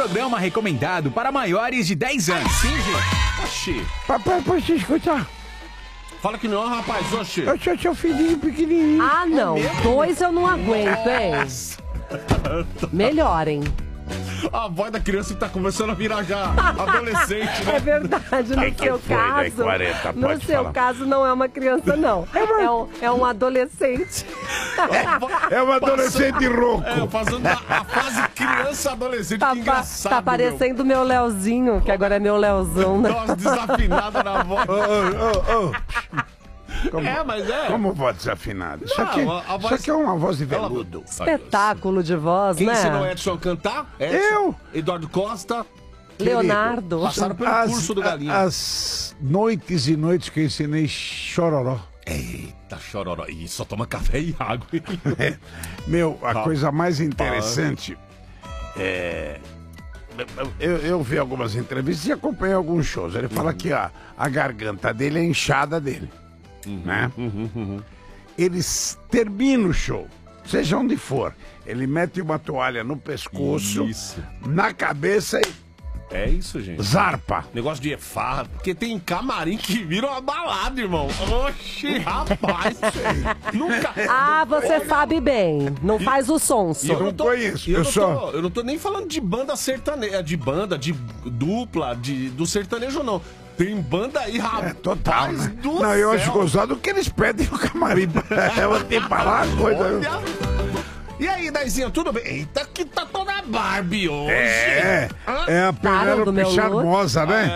programa recomendado para maiores de 10 anos. Sim, gente. Oxi. Papai, pode te escutar? Fala que não, rapaz. Oxi. Eu sou seu filhinho pequenininho. Ah, não. 2 eu não aguento, hein? Melhorem. A voz da criança que tá começando a virar já adolescente, né? É verdade, no seu caso. 40, No pode seu falar. caso, não é uma criança, não. É um adolescente. É um adolescente rouco. É, fazendo a fase criança-adolescente, que engraçado, Tá parecendo meu Leozinho, que agora é meu Leozão, né? Nossa, desafinada na voz. Como, Mas é. Como voz desafinada? Isso Não, aqui, a voz- isso aqui é uma voz de veludo. Espetáculo de voz, Quem né? ensinou Edson a cantar? Edson, Eu. Eduardo Costa. Leonardo. Passaram pelo curso do Galinha. As noites e noites que eu ensinei chororó. Eita, chororó. Ih, só toma café e água. Meu, a coisa mais interessante é... Eu vi algumas entrevistas e acompanhei alguns shows. Ele fala que a garganta dele é a inchada dele. Né? Eles terminam o show, seja onde for. Ele mete uma toalha no pescoço, Isso. na cabeça e É isso, gente. zarpa. Negócio de farra, porque tem camarim que vira uma balada, irmão. Oxi, rapaz. Nunca. Ah, você sabe bem. Não faz o sonso. Eu não conheço, Eu não tô nem falando de banda sertaneja, de banda, de dupla, do sertanejo, não. Tem banda aí, rapaz. Total, né? do Não, eu céu. acho gozado que eles pedem no camarim. Eu vou ter que falar uma coisa. Olha. E aí, Daizinha, tudo bem? Eita, que tá toda Barbie hoje. É a Gostaram do meu Penélope look? Charmosa, né?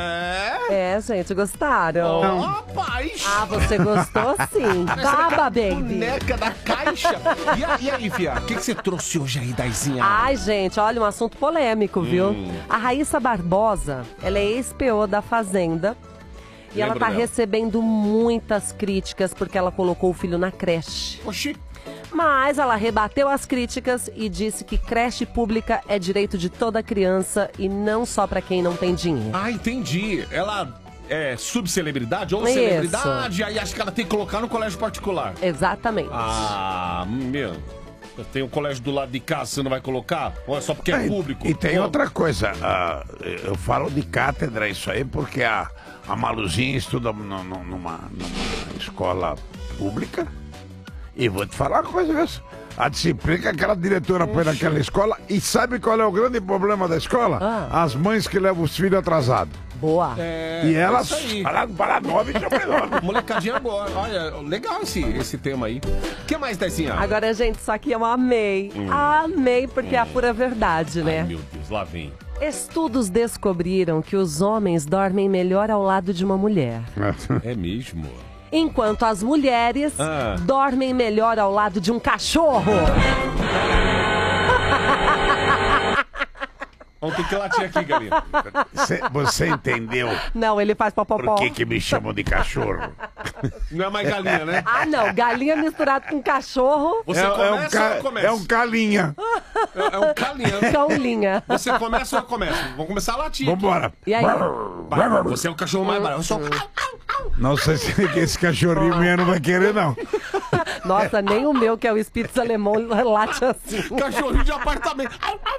É. Gente, gostaram? Rapaz. Ah, você gostou sim. Baba, baby. Boneca da caixa. E aí, fia? O que você trouxe hoje aí, Daizinha? Ai, gente, olha, um assunto polêmico, viu? A Raíssa Barbosa, ela é ex-PO da Fazenda. E ela tá dela. recebendo muitas críticas porque ela colocou o filho na creche. Oxi. Mas ela rebateu as críticas e disse que creche pública é direito de toda criança e não só pra quem não tem dinheiro. Ah, entendi. Ela é subcelebridade ou Isso. celebridade, aí acho que ela tem que colocar no colégio particular. Exatamente. Ah, meu. Tem um colégio do lado de casa, você não vai colocar? Ou é só porque é público? E tem Como? outra coisa, eu falo de cátedra isso aí porque a Maluzinha estuda numa escola pública e vou te falar uma coisa, viu? A disciplina que aquela diretora põe naquela escola, e sabe qual é o grande problema da escola? As mães que levam os filhos atrasados. Boa. E elas isso aí. para 9 e chama 9. Molecadinha agora. Olha, legal esse tema aí. O que mais, Daizinha? Agora, gente, isso aqui eu amei. Amei, porque é a pura verdade, né? Ai, meu Deus, lá vem. Estudos descobriram que os homens dormem melhor ao lado de uma mulher, É mesmo? enquanto as mulheres dormem melhor ao lado de um cachorro. Vamos ter que latir aqui, Galinha. Você entendeu Não, ele faz popopó. por que me chamam de cachorro? Não é mais galinha, né? Ah, não. Galinha misturada com cachorro. Você começa ou eu começo? É um calinha. É um calinha. Cãolinha. Você começa ou eu começo? Vamos começar a latir. Vambora. E aí? Vai, você é o cachorro mais barato. Eu sou... Não sei se esse cachorrinho minha não vai querer, não. Nossa, nem o meu, que é o Spitz alemão, late assim. Cachorrinho de apartamento.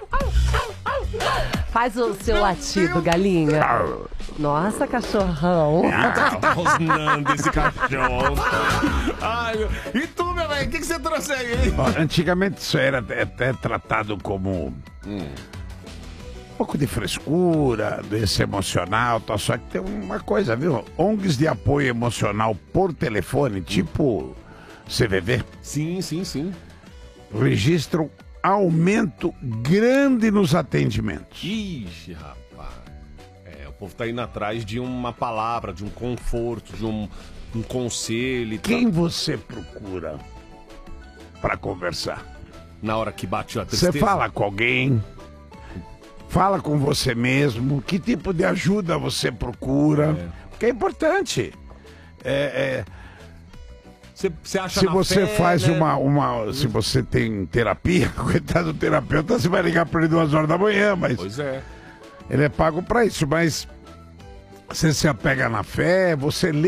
Faz o seu latido, galinha. Nossa, cachorrão. Tá rosnando esse cachorro. Ai, meu... E tu, meu velho, o que você trouxe aí, hein? Ó, antigamente isso era até tratado como um pouco de frescura, desse emocional, tal. Só que tem uma coisa, viu? ONGs de apoio emocional por telefone, tipo CVV, Sim, sim, sim. registram aumento grande nos atendimentos. Ixi, rapaz. O povo tá indo atrás de uma palavra, de um conforto, de um conselho e Quem tal. você procura para conversar? Na hora que bate a Você tristeza. fala com alguém? Fala com você mesmo? Que tipo de ajuda você procura? Porque é importante. Você acha Se na você fé, faz né? se você tem terapia, coitado do terapeuta, você vai ligar para ele 2 horas da manhã, mas Pois é. ele é pago para isso. Mas você se apega na fé, você lê